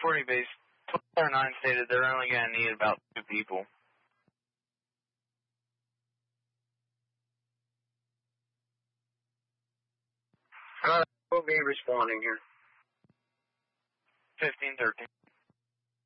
40 base, 1209 stated they're only going to need about 2 people. We'll be responding here. 1513.